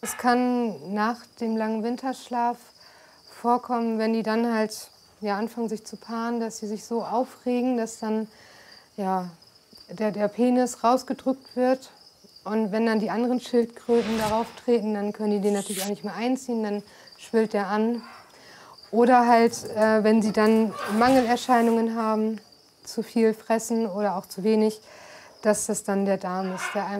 Es kann nach dem langen Winterschlaf vorkommen, wenn die dann halt anfangen, sich zu paaren, dass sie sich so aufregen, dass dann der Penis rausgedrückt wird. Und wenn dann die anderen Schildkröten darauf treten, dann können die den natürlich auch nicht mehr einziehen, dann schwillt der an. Oder halt, wenn sie dann Mangelerscheinungen haben, zu viel fressen oder auch zu wenig, dass das dann der Darm ist, der